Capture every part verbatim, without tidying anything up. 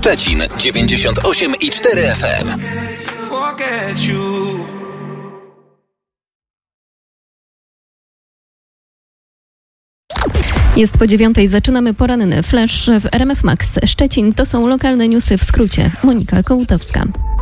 Szczecin dziewięćdziesiąt osiem i cztery F M. Jest po dziewiątej, zaczynamy poranny flash w R M F Max Szczecin. To są lokalne newsy w skrócie. Monika Kołutowska.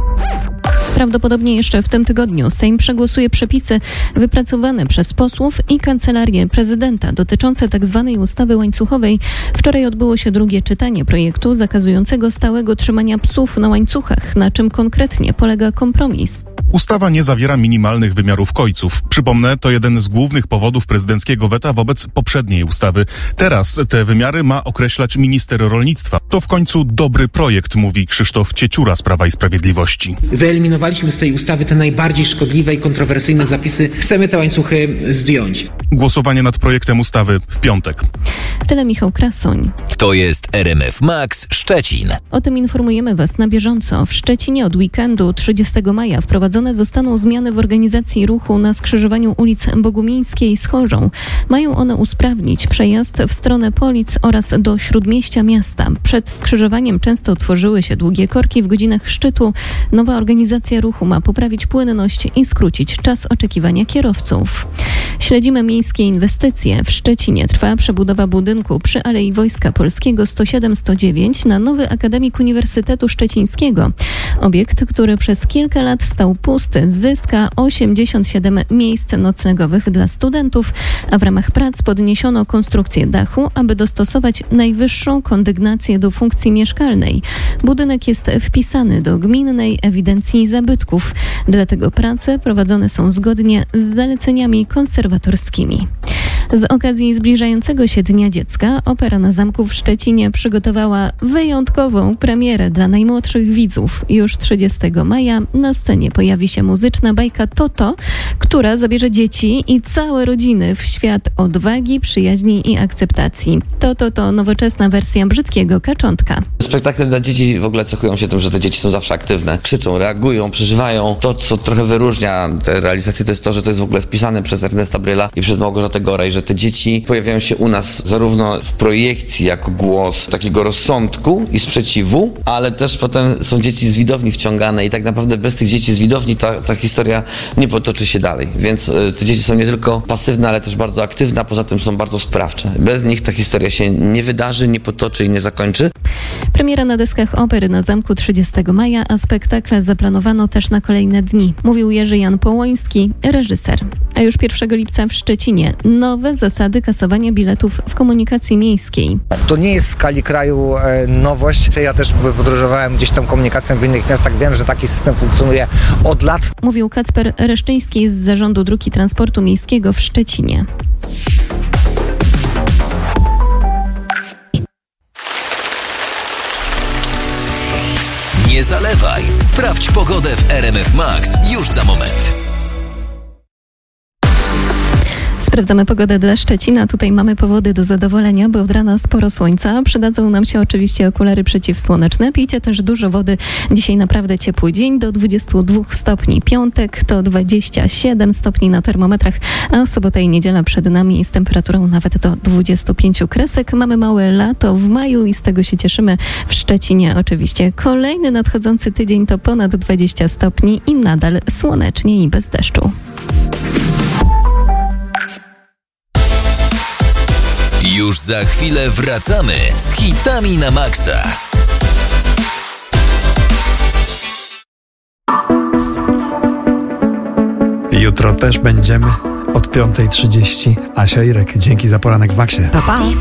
Prawdopodobnie jeszcze w tym tygodniu Sejm przegłosuje przepisy wypracowane przez posłów i Kancelarię Prezydenta dotyczące tzw. ustawy łańcuchowej. Wczoraj odbyło się drugie czytanie projektu zakazującego stałego trzymania psów na łańcuchach. Na czym konkretnie polega kompromis? Ustawa nie zawiera minimalnych wymiarów kojców. Przypomnę, to jeden z głównych powodów prezydenckiego weta wobec poprzedniej ustawy. Teraz te wymiary ma określać minister rolnictwa. To w końcu dobry projekt, mówi Krzysztof Cieciura z Prawa i Sprawiedliwości. Wyeliminowaliśmy z tej ustawy te najbardziej szkodliwe i kontrowersyjne zapisy. Chcemy te łańcuchy zdjąć. Głosowanie nad projektem ustawy w piątek. Tyle Michał Krasoń. To jest R M F Max Szczecin. O tym informujemy Was na bieżąco. W Szczecinie od weekendu trzydziestego maja wprowadzone zostaną zmiany w organizacji ruchu na skrzyżowaniu ulic Bogumińskiej z Chorzą. Mają one usprawnić przejazd w stronę Polic oraz do śródmieścia miasta. Przed skrzyżowaniem często tworzyły się długie korki w godzinach szczytu. Nowa organizacja ruchu ma poprawić płynność i skrócić czas oczekiwania kierowców. Śledzimy miejskie inwestycje. W Szczecinie trwa przebudowa budynku przy Alei Wojska Polskiego sto siedem sto dziewięć na nowy akademik Uniwersytetu Szczecińskiego. Obiekt, który przez kilka lat stał pusty, zyska osiemdziesiąt siedem miejsc noclegowych dla studentów, a w ramach prac podniesiono konstrukcję dachu, aby dostosować najwyższą kondygnację do funkcji mieszkalnej. Budynek jest wpisany do Gminnej Ewidencji Zabytków, dlatego prace prowadzone są zgodnie z zaleceniami konserwatorskimi. Z okazji zbliżającego się Dnia Dziecka Opera na Zamku w Szczecinie przygotowała wyjątkową premierę dla najmłodszych widzów. Już trzydziestego maja na scenie pojawi się muzyczna bajka Toto, która zabierze dzieci i całe rodziny w świat odwagi, przyjaźni i akceptacji. Toto to nowoczesna wersja Brzydkiego Kaczątka. Spektakle dla dzieci w ogóle cechują się tym, że te dzieci są zawsze aktywne. Krzyczą, reagują, przeżywają. To, co trochę wyróżnia te realizacje, to jest to, że to jest w ogóle wpisane przez Ernesta Bryla i przez Małgorzatę Goraj, że te dzieci pojawiają się u nas zarówno w projekcji jako głos takiego rozsądku i sprzeciwu, ale też potem są dzieci z widowni wciągane i tak naprawdę bez tych dzieci z widowni ta, ta historia nie potoczy się dalej. Więc y, te dzieci są nie tylko pasywne, ale też bardzo aktywne, a poza tym są bardzo sprawcze. Bez nich ta historia się nie wydarzy, nie potoczy i nie zakończy. Premiera na deskach opery na Zamku trzydziestego maja, a spektakle zaplanowano też na kolejne dni. Mówił Jerzy Jan Połoński, reżyser. A już pierwszego lipca w Szczecinie nowe zasady kasowania biletów w komunikacji miejskiej. To nie jest w skali kraju e, nowość. Ja też podróżowałem gdzieś tam komunikacją w innych miastach. Wiem, że taki system funkcjonuje od lat. Mówił Kacper Reszczyński z Zarządu Dróg i Transportu Miejskiego w Szczecinie. Nie zalewaj. Sprawdź pogodę w R M F Max już za moment. Sprawdzamy pogodę dla Szczecina. Tutaj mamy powody do zadowolenia, bo od rana sporo słońca. Przydadzą nam się oczywiście okulary przeciwsłoneczne. Pijcie też dużo wody. Dzisiaj naprawdę ciepły dzień, do dwudziestu dwóch stopni. Piątek to dwadzieścia siedem stopni na termometrach, a sobota i niedziela przed nami z temperaturą nawet do dwudziestu pięciu kresek. Mamy małe lato w maju i z tego się cieszymy. W Szczecinie oczywiście kolejny nadchodzący tydzień to ponad dwadzieścia stopni i nadal słonecznie i bez deszczu. Już za chwilę wracamy z hitami na maksa. Jutro też będziemy od piątej trzydzieści. Asia Irek, dzięki za poranek w Maksie. Pa, pa.